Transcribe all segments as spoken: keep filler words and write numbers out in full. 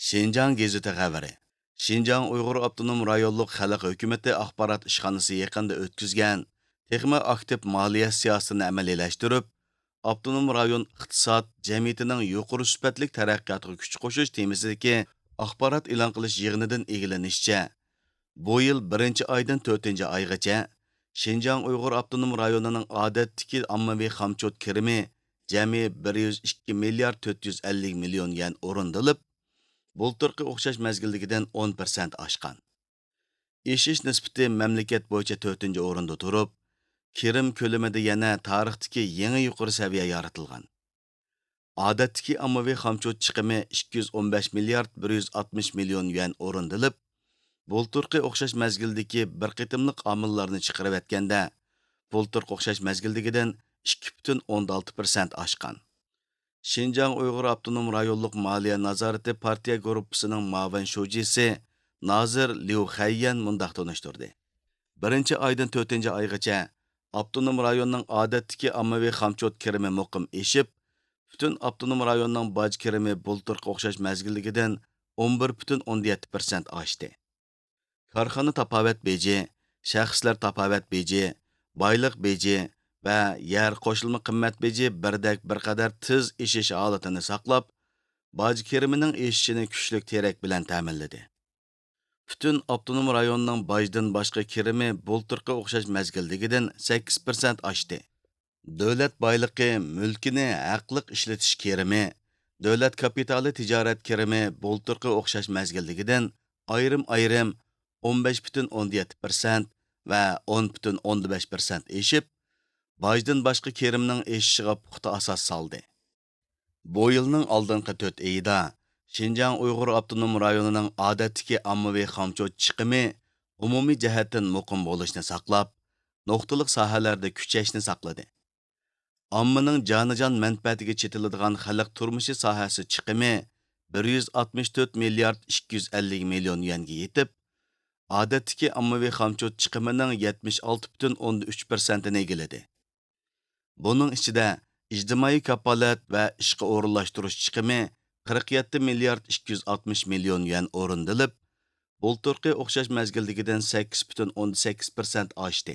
Şinjan gazeti xəbəri. Şinjan Uyğur Avtonom Rayonluq Xalq Hökuməti axbarat işxanası yaqında ötküzgən texmi aktiv maliyyə siyasətini əməliləşdirib, Avtonom rayon iqtisad cəmiyyətinin yuqori sübətlik tərəqqiyatıga kuch qo'shish temasidagi axborot e'lon qilish yig'inidan egilanishicha, bu yil birinchi oydan to'rtinchi oygacha Şinjan Uyğur Avtonom rayonining odatdagi ommaviy xomchot kirimi jami bir yuz ikki milliard to'rt yuz ellik million yen o'rindilib, bulturqi o'xshash mazgildagidan o'n persent oshgan. Eshish nisbati mamlakat bo'yicha to'rtinchi o'rinda turib, kirim ko'lamida yana tarixdagi yangi yuqori saviya yaratilgan. Odatdagi ommaviy xomchot chiqimi ikki yuz o'n besh milliard bir yuz oltmish million yuan o'rindilib, bulturqi o'xshash mazgildagi bir qitimliq omillarni chiqarib etganda, bulturqi o'xshash mazgildagidan ikki butun o'n olti persent oshgan. Şinjan Uyghur Avtonom Rayonluq Maliya Nazarati partiya gruppasining muavin shujisi Nazir Liu Xayyan mundaq tonishtirdi. Birinchi oydan to'rtinchi oygacha Avtonom rayonning odatdagi ommaviy xomchot kirimi muqim eshib, butun Avtonom rayonning boj kirimi bulturqi o'xshash mazgildagidan o'n bir butun o'n yetti persent oshdi. Korxona tapovat beji, shaxslar tapovat beji, boyliq beji va yer qo'shilma qimmat beji birdak bir qadar tez eshish holatini saqlab, boj kirimining eshishini kuchli terak bilan ta'minladi. Butun Avtonom rayonning bojdan boshqa kirimi bulturqi o'xshash mazgildagidan sakkiz persent oshdi. Davlat boyliqi, mulkini haqliq ishlatish kirimi, davlat kapitali tijorat kirimi bulturqi o'xshash mazgildagidan ayrim-ayrim o'n besh butun o'n yetti persent va o'n butun o'n besh persent eshib, bojdan boshqa kirimning eshishiga puxta asos soldi. Bu yilning oldingi to'rt oyida Şinjan Uyghur Avtonom rayonining odatdagi ommaviy xomchot chiqimi umumiy jihatdan muqim bo'lishni saqlab, nuqtaliq sohalarda kuchayishni saqladi. Ommaning jonijon manfaatiga chetiladigan xalq turmushi sohasi chiqimi bir yuz oltmish to'rt milliard ikki yuz ellik million yuanga yetib, odatdagi ommaviy xomchot chiqimining yetmish olti butun o'n uch persentini egalladi. Buning ichida ijtimoiy kapolat va ishga o'rinlashtirish chiqimi qirq yetti milliard ikki yuz oltmish million yuan o'rindilib, bulturqi o'xshash mazgildagidan sakkiz butun o'n sakkiz persent oshdi.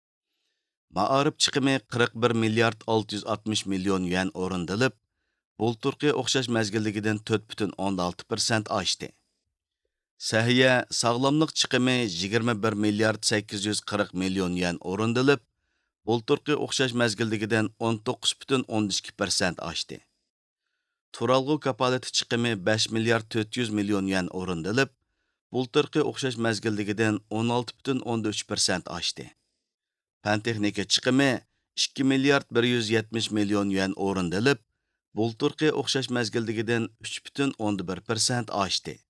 Maarif chiqimi qirq bir milliard olti yuz oltmish million yuan o'rindilib, bulturqi o'xshash mazgildagidan to'rt butun o'n olti persent oshdi. Sahiya sog'lomlik chiqimi yigirma bir milliard sakkiz yuz qirq million yuan o'rindilib, bulturqi o'xshash mazgildagidan o'n to'qqiz butun o'n ikki persent oshdi. Turalg'u kapolati chiqimi besh milliard to'rt yuz million yuan o'rindilib, bulturqi o'xshash mazgildagidan o'n olti butun o'n uch persent oshdi. Fan texnika chiqimi ikki milliard bir yuz yetmish million yuan o'rindilib, bulturqi o'xshash mazgildagidan uch butun o'n bir persent oshdi.